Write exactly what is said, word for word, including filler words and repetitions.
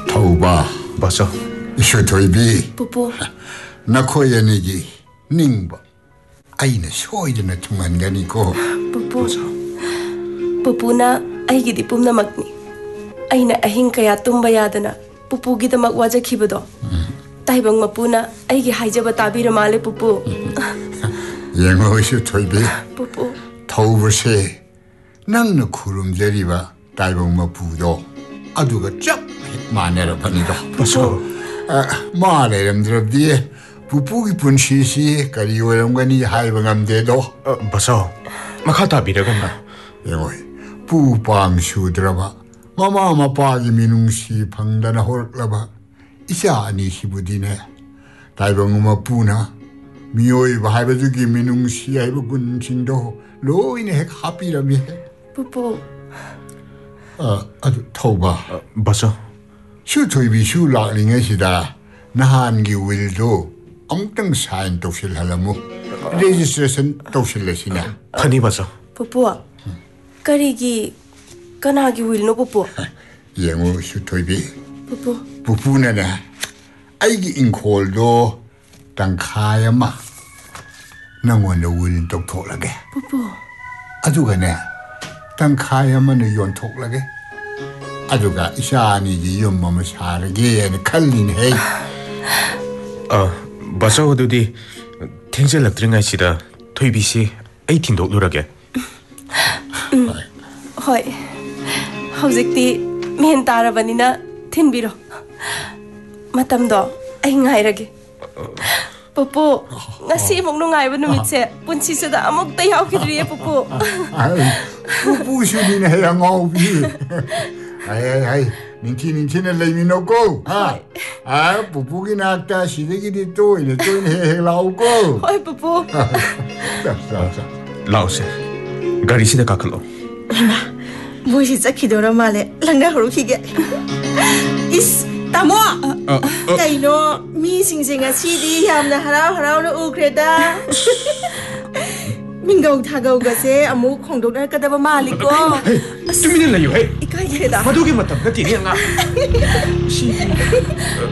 Tauba. Baso. Ishotoibi. Pupu. Nakoyanigi. Ningba. Aina soidana tungangani ko. Pupu. Pupu na aigi di pumna magni. Aina ahing kaya tumba yadana. Pupu gita magwaja kibudo. Taibang mapuna aigi haijaba tabira male pupu. Yengo ishotoibi. Pupu. Taubase. Nangna kurumjariba taibang mapudo. Aduga chap manera panido. Baso. 마 레름드럽디 부부기 분시시 까리 오람가니 하이방암데도 바서 마카타 비라간나 영어이 부방 슈드라바 마마 마파기 미능시 방다나 홀라바 이샤 아니 히부디네 다이방우마 부나 미오이 바이바주기 미능시 아이부군 진도 로이네 핵 하비라미 Pupu. 아 아주 타오바 바서 슈토이비 슈라링에시다 나한기 윌도 엄청 사인 도실하라무 레지스트레이션 도실레시나 파니 바서 Pupu. Karigi kanagi will no pupu. 영어 슈토이비 Pupu. 부부나나 아이기 인콜도 땅카야마 나원의 윌 독토라게 Pupu. 아주가네 땅카야마는 연톡라게 아주가 이샤니지 연몸을 사르게 칼린해 아 바서 어두디 탱젤 락드링아이시다 토이비시 에이틴 독루라게 Hoi. Hojikti men tarabanina thinbiro. Matamdo ai ngairage. Pupu, ngasi mong nungai ba numitse punsisada amok ta yaukidriye pupu. 부부시는 해야 ngaubi 아이 아이 닌티 닌티는 레미노고 아 부부기 나왔다 시대기디 또 이제 또 해 나오고 Hoi pupu. 자자자 라오세 가리시데 카클로 뭐시 짝히더라 말에 랑나 호르키게 이스 타모 kaino 미싱싱아 시디 얌나 하라우 하라우나 우크레다 민가우 타가우가세 아무 콩독나 까다바 말리고 투미는 라요 해 이카이게다 마도기 마탐 같이 해야 시